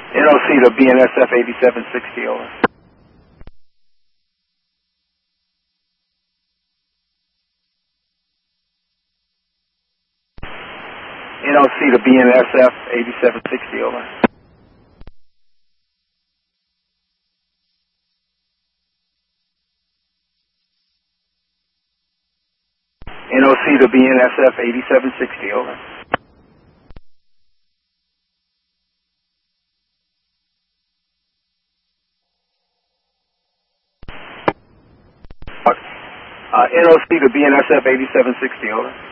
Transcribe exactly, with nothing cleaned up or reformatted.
N O C to B N S F eighty-seven sixty, over. N O C to B N S F eighty-seven sixty, over. N O C to B N S F eighty-seven sixty, over. Uh, N O C to B N S F eighty-seven sixty, over.